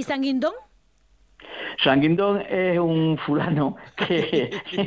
¿Y San Guindón? San Guindón es un fulano que...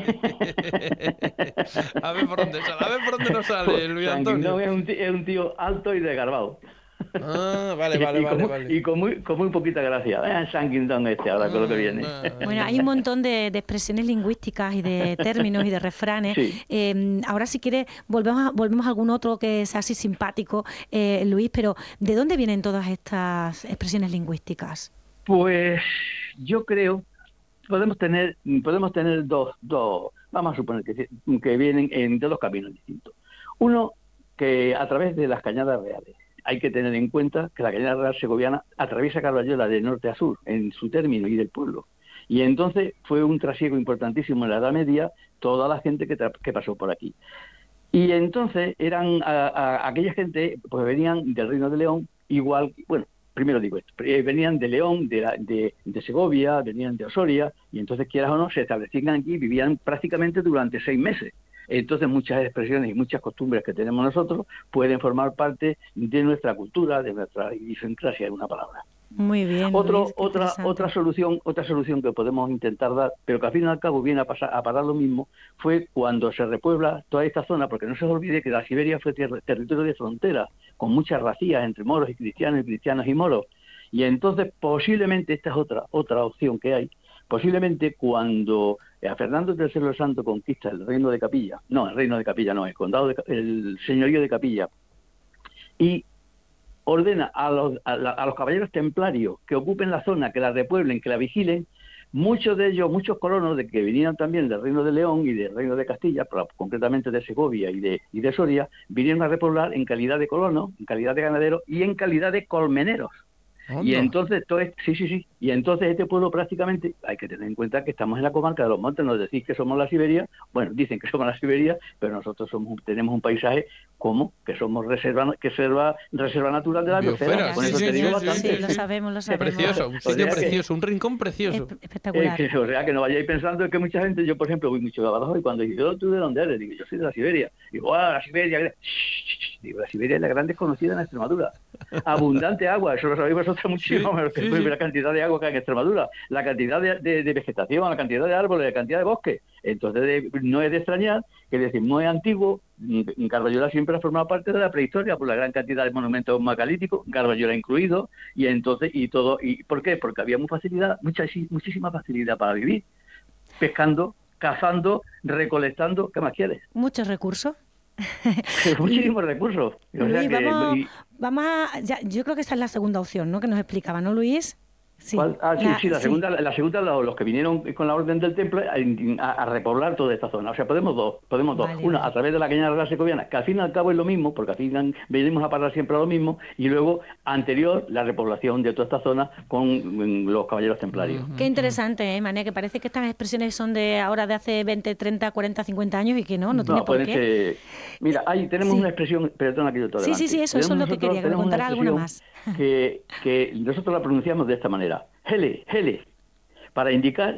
A ver por dónde sale, a ver por dónde nos sale, Luis San Antonio. Guindón es un tío alto y desgarbado. Ah, vale, Y con muy poquita gracia. San Guindón ahora con lo que viene. Bueno, hay un montón de expresiones lingüísticas y de términos y de refranes. Sí. Ahora, si quieres, volvemos a algún otro que sea así simpático, Luis, pero ¿de dónde vienen todas estas expresiones lingüísticas? Pues yo creo podemos tener dos, vamos a suponer que vienen en dos caminos distintos. Uno, que a través de las cañadas reales. Hay que tener en cuenta que la cañada real segoviana atraviesa Carballola de norte a sur, en su término y del pueblo. Y entonces fue un trasiego importantísimo en la Edad Media, toda la gente que pasó por aquí. Y entonces eran aquella gente, pues venían del Reino de León, igual, bueno, primero digo esto, venían de León, de Segovia, venían de Osoria, y entonces, quieras o no, se establecían aquí y vivían prácticamente durante 6 meses. Entonces, muchas expresiones y muchas costumbres que tenemos nosotros pueden formar parte de nuestra cultura, de nuestra idiosincrasia, en una palabra. Muy bien. Otra solución que podemos intentar dar, pero que al fin y al cabo viene a parar lo mismo, fue cuando se repuebla toda esta zona, porque no se olvide que la Siberia fue territorio de frontera, con muchas racías entre moros y cristianos y moros. Y entonces, posiblemente, esta es otra opción que hay, posiblemente cuando Fernando III el Santo conquista el reino de Capilla, el señorío de Capilla, y ordena a los caballeros templarios que ocupen la zona, que la repueblen, que la vigilen. Muchos de ellos, muchos colonos de que vinieron también del Reino de León y del Reino de Castilla, pero concretamente de Segovia y de Soria, vinieron a repoblar en calidad de colonos, en calidad de ganaderos y en calidad de colmeneros. Y entonces, y entonces este pueblo prácticamente, hay que tener en cuenta que estamos en la comarca de los montes, nos decís que somos la Siberia, bueno, dicen que somos la Siberia, pero nosotros tenemos un paisaje como que somos reserva natural de la biosfera. Con eso te digo bastante. Sí, lo sabemos. Precioso, un sitio precioso, un rincón precioso. Espectacular. O sea, que no vayáis pensando que mucha gente, yo por ejemplo voy mucho a Badajoz y cuando digo, ¿tú de dónde eres? Digo, yo soy de la Siberia. Digo, la Siberia. Digo, la Siberia es la gran desconocida en Extremadura. Abundante agua, eso lo sabéis vosotros muchísimo mejor que tú, la cantidad de agua que hay en Extremadura, la cantidad de vegetación, la cantidad de árboles, la cantidad de bosques. Entonces no es de extrañar que decir, no es antiguo. Carballola siempre ha formado parte de la prehistoria por la gran cantidad de monumentos megalíticos, Carballola incluido, y entonces ¿por qué? Porque había muchísima facilidad para vivir, pescando, cazando, recolectando. ¿Qué más quieres? Muchos recursos. Muchísimos recursos. Luis, vamos a... yo creo que esta es la segunda opción, ¿no? Que nos explicaba, ¿no, Luis? Sí. La segunda los que vinieron con la orden del templo a repoblar toda esta zona. O sea, podemos dos. Una, a través de la cañada real segoviana, que al fin y al cabo es lo mismo, porque al fin venimos a parar siempre a lo mismo, y luego, anterior, la repoblación de toda esta zona con los caballeros templarios. Qué interesante, Mané, que parece que estas expresiones son de ahora, de hace 20, 30, 40, 50 años, y que no tiene por qué. Mira, tenemos una expresión, perdona que yo te adelante. Sí, eso es lo que quería, que me contara alguna más. Que nosotros la pronunciamos de esta manera. Hele, para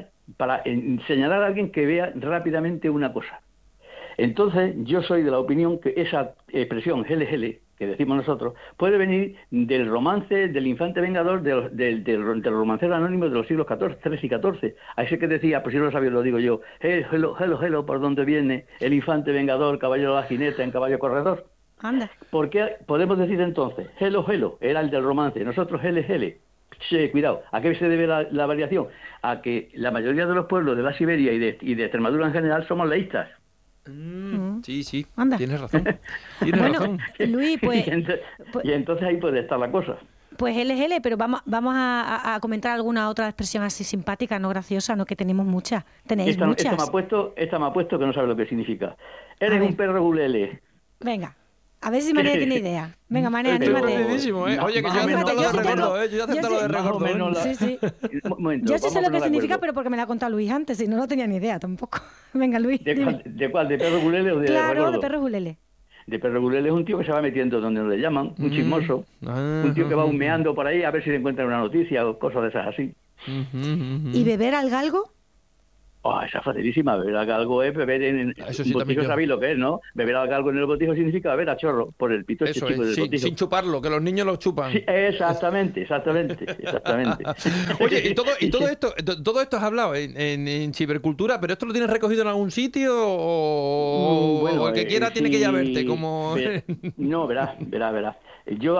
señalar a alguien que vea rápidamente una cosa. Entonces, yo soy de la opinión que esa expresión hele, que decimos nosotros, puede venir del romance del infante vengador, del romancero anónimo de los siglos XIII y XIV. A ese que decía, pues si no lo sabía, lo digo yo, hello, ¿por dónde viene el infante vengador, caballero a la jineta en caballo corredor? Anda. ¿Por qué podemos decir entonces, hello, era el del romance, nosotros hele? Sí, cuidado. ¿A qué se debe la variación? A que la mayoría de los pueblos de la Siberia y de Extremadura en general somos laístas. Sí. Anda. Tienes razón. Bueno, Luis, pues... y entonces ahí puede estar la cosa. Pues LGL, pero vamos a comentar alguna otra expresión así simpática, no graciosa, no, que tenemos muchas. Tenéis muchas. Esta me ha puesto que no sabe lo que significa. Eres un perro gulele. Venga. A ver si María tiene idea. Venga, María, anímate. Oye, que yo acepto lo de recuerdo. Sí. Yo sí sé lo que significa, pero porque me lo ha contado Luis antes, y no tenía ni idea tampoco. Venga, Luis. ¿De cuál? ¿De perro gulele o de Claro, recuerdo? de perro gulele. De perro gulele es un tío que se va metiendo donde nos le llaman, un chismoso, un tío que va humeando por ahí a ver si le encuentra una noticia o cosas de esas así. ¿Y beber al galgo? Esa es facilísima. Beber algo es beber en Eso sí, un botijo, sabéis lo que es, ¿no? Beber algo en el botijo significa beber a chorro, por el pito Eso chico es, del botijo. sin chuparlo, que los niños lo chupan. Sí, exactamente. Oye, y todo esto has hablado en cibercultura, pero ¿esto lo tienes recogido en algún sitio o el que quiera tiene que ir a verte? Como... No, verás. Yo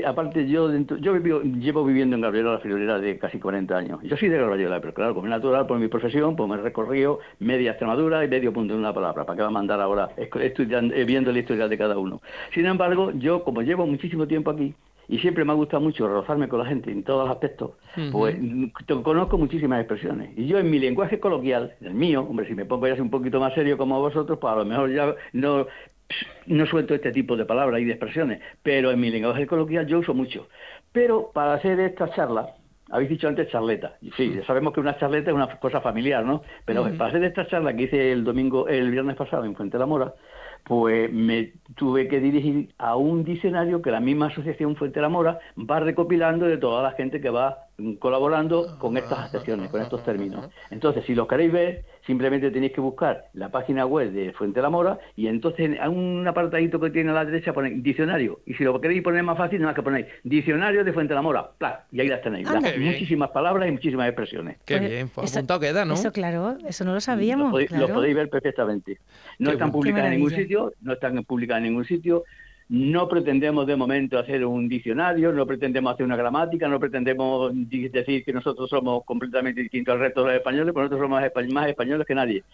llevo viviendo en Garbiola la Friolera de casi 40 años. Yo soy de Garbiola, pero claro, como es natural por mi profesión, pues me he recorrido media Extremadura y medio punto de una palabra. ¿Para qué va a mandar ahora viendo la historia de cada uno? Sin embargo, yo como llevo muchísimo tiempo aquí y siempre me ha gustado mucho rozarme con la gente en todos los aspectos, pues conozco muchísimas expresiones. Y yo en mi lenguaje coloquial, en el mío, hombre, si me pongo ya un poquito más serio como vosotros, pues a lo mejor ya no suelto este tipo de palabras y de expresiones, pero en mi lenguaje coloquial yo uso mucho. Pero para hacer esta charla, habéis dicho antes charleta, y sí, sabemos que una charleta es una cosa familiar, ¿no? Pero para hacer esta charla que hice el viernes pasado en Fuente de la Mora, pues me tuve que dirigir a un diccionario que la misma asociación Fuente de la Mora va recopilando de toda la gente que va colaborando con estas acepciones, con estos términos. Entonces, si los queréis ver, simplemente tenéis que buscar la página web de Fuente de la Mora y entonces en un apartadito que tiene a la derecha ponéis diccionario. Y si lo queréis poner más fácil, nada más que ponéis diccionario de Fuente de la Mora. ¡Plac! Y ahí las tenéis. Muchísimas palabras y muchísimas expresiones. Qué bien, pues apuntado queda, ¿no? Eso, claro, eso no lo sabíamos. Lo podéis ver perfectamente. No están publicadas en ningún sitio, No pretendemos de momento hacer un diccionario, no pretendemos hacer una gramática, no pretendemos decir que nosotros somos completamente distintos al resto de los españoles, porque nosotros somos más españoles que nadie.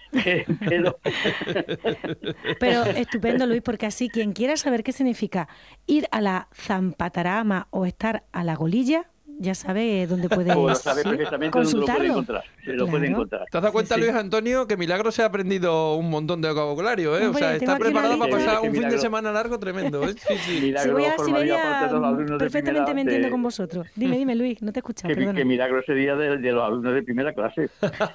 Pero estupendo, Luis, porque así quien quiera saber qué significa ir a la Zampatarama o estar a la Golilla, ya sabe dónde puede consultarlo. Se lo puede encontrar. ¿Te has dado cuenta, Luis Antonio, que Milagro se ha aprendido un montón de vocabulario? O sea, está preparado para pasar un fin de semana largo tremendo. Sí. Si voy a la Siberia, perfectamente me entiendo con vosotros. Dime, Luis, no te he escuchado, perdona. Que Milagro sería de los alumnos de primera clase.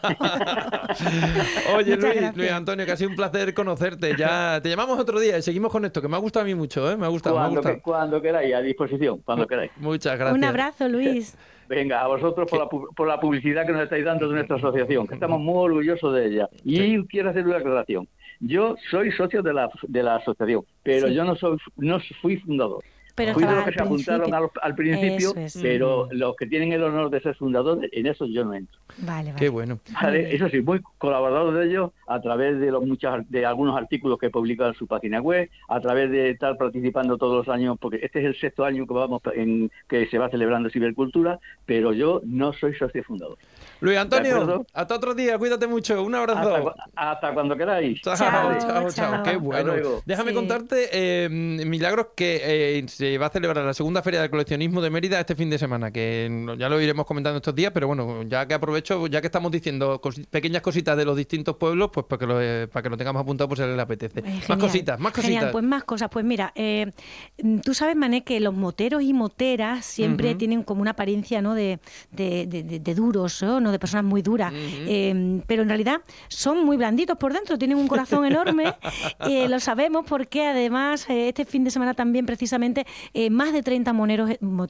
Oye, Luis Antonio, que ha sido un placer conocerte. Ya te llamamos otro día y seguimos con esto, que me ha gustado a mí mucho, ¿eh? Me ha gustado. Cuando queráis, a disposición, cuando queráis. Muchas gracias. Un abrazo, Luis. Venga, a vosotros por la publicidad que nos estáis dando de nuestra asociación, que estamos muy orgullosos de ella. Y quiero hacer una aclaración. Yo soy socio de la asociación, pero yo no fui fundador. Pero fui de los que se apuntaron al principio, pero los que tienen el honor de ser fundadores, en eso yo no entro. Vale. Qué bueno. Vale, eso sí, muy colaborador de ellos a través de algunos artículos que publican en su página web, a través de estar participando todos los años, porque este es el 6º año que se va celebrando cibercultura, pero yo no soy socio fundador. Luis Antonio, hasta otro día, cuídate mucho, un abrazo. Hasta cuando queráis. Chao. Qué bueno. Déjame contarte, Milagros, que se va a celebrar la segunda Feria del Coleccionismo de Mérida este fin de semana, que ya lo iremos comentando estos días, pero bueno, ya que aprovecho, ya que estamos diciendo pequeñas cositas de los distintos pueblos, pues para que lo tengamos apuntado por si les apetece. Más cositas. Genial, pues más cosas. Pues mira, tú sabes, Mané, que los moteros y moteras siempre tienen como una apariencia, ¿no?, de duros, ¿no?, de personas muy duras, pero en realidad son muy blanditos por dentro, tienen un corazón enorme, lo sabemos porque además este fin de semana también precisamente más de 30 moteros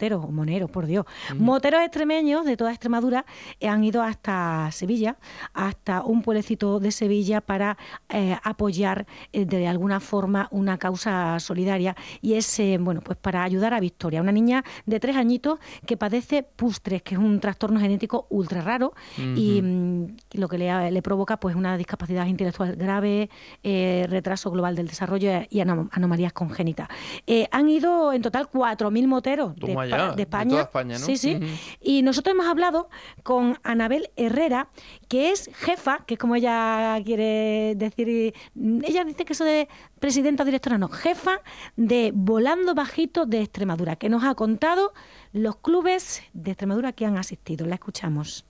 extremeños de toda Extremadura han ido hasta Sevilla, hasta un pueblecito de Sevilla para apoyar de alguna forma una causa solidaria, y es pues para ayudar a Victoria, una niña de 3 añitos que padece PUS3, que es un trastorno genético ultra raro y lo que le provoca pues una discapacidad intelectual grave, retraso global del desarrollo y anomalías congénitas. Han ido en total 4.000 moteros de España. De toda España, ¿no? Sí. Y nosotros hemos hablado con Anabel Herrera, que es jefa, que es como ella quiere decir, ella dice que eso de presidenta o directora no, jefa de Volando Bajito de Extremadura, que nos ha contado los clubes de Extremadura que han asistido. La escuchamos.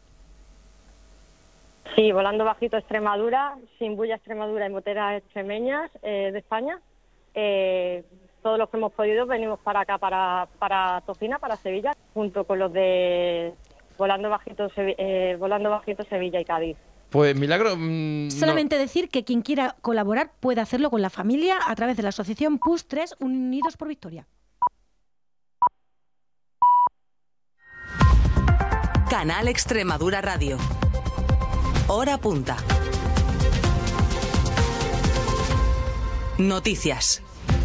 Sí, Volando Bajito Extremadura, Sin Bulla Extremadura y Moteras Extremeñas de España. Todos los que hemos podido venimos para acá, para Tocina, para Sevilla, junto con los de Volando Bajito Sevilla y Cádiz. Pues Milagro... Solamente decir que quien quiera colaborar puede hacerlo con la familia a través de la asociación PUS3 Unidos por Victoria. Canal Extremadura Radio. Hora punta. Noticias.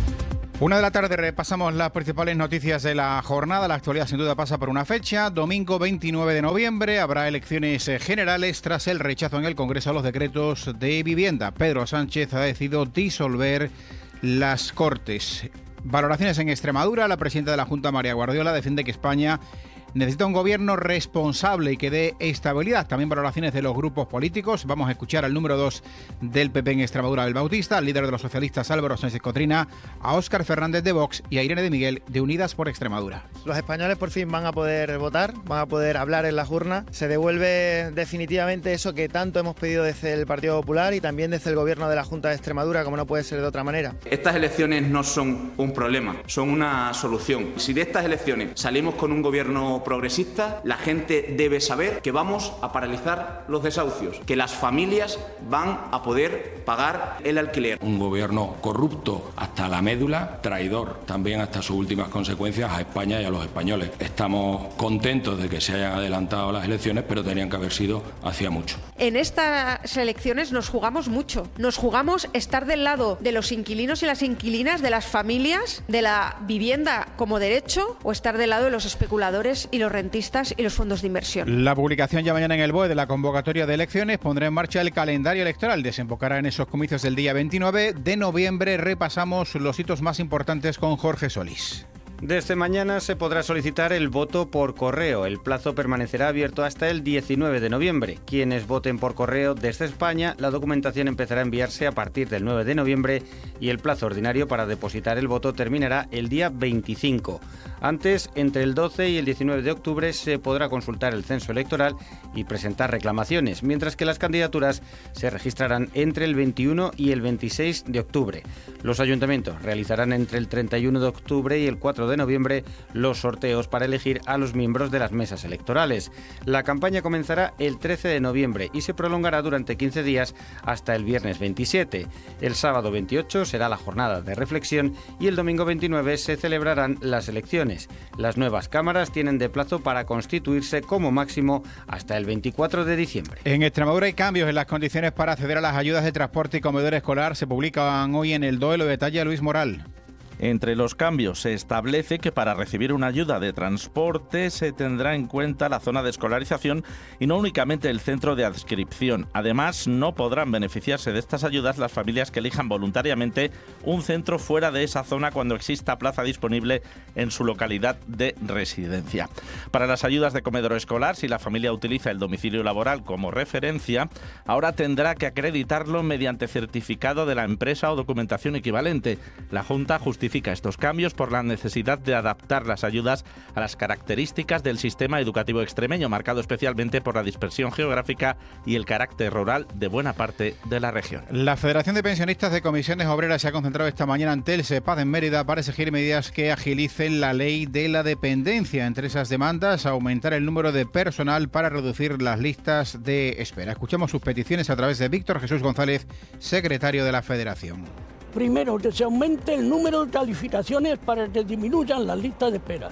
1 p.m, repasamos las principales noticias de la jornada. La actualidad sin duda pasa por una fecha. Domingo 29 de noviembre habrá elecciones generales tras el rechazo en el Congreso a los decretos de vivienda. Pedro Sánchez ha decidido disolver las Cortes. Valoraciones en Extremadura. La presidenta de la Junta, María Guardiola, defiende que España necesita un gobierno responsable y que dé estabilidad. También valoraciones de los grupos políticos. Vamos a escuchar al número 2 del PP en Extremadura, Abel Bautista, al líder de los socialistas, Álvaro Sánchez Cotrina, a Óscar Fernández de Vox y a Irene de Miguel de Unidas por Extremadura. Los españoles por fin van a poder votar, van a poder hablar en las urnas. Se devuelve definitivamente eso que tanto hemos pedido desde el Partido Popular y también desde el gobierno de la Junta de Extremadura, como no puede ser de otra manera. Estas elecciones no son un problema, son una solución. Si de estas elecciones salimos con un gobierno progresista, la gente debe saber que vamos a paralizar los desahucios, que las familias van a poder pagar el alquiler. Un gobierno corrupto hasta la médula, traidor también hasta sus últimas consecuencias a España y a los españoles. Estamos contentos de que se hayan adelantado las elecciones, pero tenían que haber sido hacía mucho. En estas elecciones nos jugamos mucho. Nos jugamos estar del lado de los inquilinos y las inquilinas, de las familias, de la vivienda como derecho, o estar del lado de los especuladores y los rentistas y los fondos de inversión. La publicación ya mañana en el BOE de la convocatoria de elecciones pondrá en marcha el calendario electoral. Desembocará en esos comicios del día 29 de noviembre. Repasamos los hitos más importantes con Jorge Solís. Desde mañana se podrá solicitar el voto por correo. El plazo permanecerá abierto hasta el 19 de noviembre. Quienes voten por correo desde España, la documentación empezará a enviarse a partir del 9 de noviembre y el plazo ordinario para depositar el voto terminará el día 25. Antes, entre el 12 y el 19 de octubre, se podrá consultar el censo electoral y presentar reclamaciones, mientras que las candidaturas se registrarán entre el 21 y el 26 de octubre. Los ayuntamientos realizarán entre el 31 de octubre y el 4 de noviembre los sorteos para elegir a los miembros de las mesas electorales. La campaña comenzará el 13 de noviembre y se prolongará durante 15 días hasta el viernes 27. El sábado 28 será la jornada de reflexión y el domingo 29 se celebrarán las elecciones. Las nuevas cámaras tienen de plazo para constituirse como máximo hasta el 24 de diciembre. En Extremadura hay cambios en las condiciones para acceder a las ayudas de transporte y comedor escolar. Se publican hoy en el DOE, lo detalla Luis Moral. Entre los cambios se establece que para recibir una ayuda de transporte se tendrá en cuenta la zona de escolarización y no únicamente el centro de adscripción. Además, no podrán beneficiarse de estas ayudas las familias que elijan voluntariamente un centro fuera de esa zona cuando exista plaza disponible en su localidad de residencia. Para las ayudas de comedor escolar, si la familia utiliza el domicilio laboral como referencia, ahora tendrá que acreditarlo mediante certificado de la empresa o documentación equivalente. La Junta justifica estos cambios por la necesidad de adaptar las ayudas a las características del sistema educativo extremeño, marcado especialmente por la dispersión geográfica y el carácter rural de buena parte de la región. La Federación de Pensionistas de Comisiones Obreras se ha concentrado esta mañana ante el SEPAD en Mérida para exigir medidas que agilicen la ley de la dependencia. Entre esas demandas, aumentar el número de personal para reducir las listas de espera. Escuchamos sus peticiones a través de Víctor Jesús González, secretario de la Federación. Primero, que se aumente el número de calificaciones para que disminuyan las listas de espera.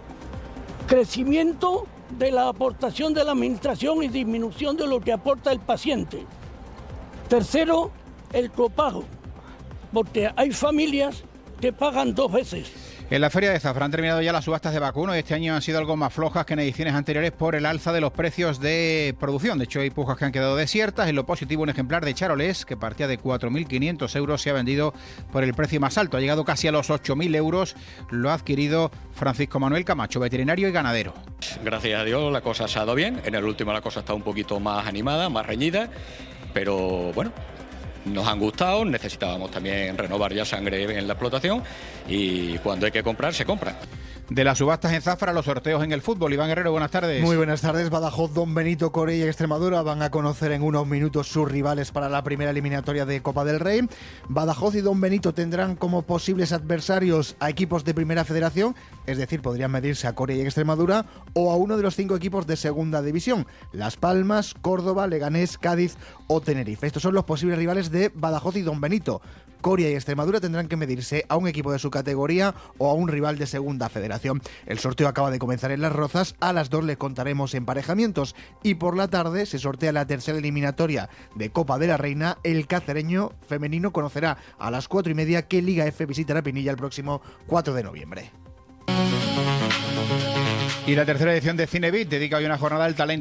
Crecimiento de la aportación de la administración y disminución de lo que aporta el paciente. Tercero, el copago, porque hay familias que pagan 2 veces. En la Feria de Zafra han terminado ya las subastas de vacuno y este año han sido algo más flojas que en ediciones anteriores por el alza de los precios de producción. De hecho, hay pujas que han quedado desiertas. En lo positivo, un ejemplar de Charolés, que partía de 4.500 euros, se ha vendido por el precio más alto. Ha llegado casi a los 8.000 euros. Lo ha adquirido Francisco Manuel Camacho, veterinario y ganadero. Gracias a Dios la cosa se ha dado bien. En el último la cosa está un poquito más animada, más reñida, pero bueno, nos han gustado, necesitábamos también renovar ya sangre en la explotación y cuando hay que comprar, se compra. De las subastas en Zafra, los sorteos en el fútbol. Iván Guerrero, buenas tardes. Muy buenas tardes. Badajoz, Don Benito, Corella y Extremadura van a conocer en unos minutos sus rivales para la primera eliminatoria de Copa del Rey. Badajoz y Don Benito tendrán como posibles adversarios a equipos de Primera Federación, es decir, podrían medirse a Corella y Extremadura, o a uno de los 5 equipos de Segunda División: Las Palmas, Córdoba, Leganés, Cádiz o Tenerife. Estos son los posibles rivales de Badajoz y Don Benito. Coria y Extremadura tendrán que medirse a un equipo de su categoría o a un rival de Segunda Federación. Federación. El sorteo acaba de comenzar en Las Rozas, a las 2 le contaremos emparejamientos y por la tarde se sortea la tercera eliminatoria de Copa de la Reina. El cacereño femenino conocerá a las 4:30 qué Liga F visitará Pinilla el próximo 4 de noviembre. Y la tercera edición de Cinebit dedica hoy una jornada al talento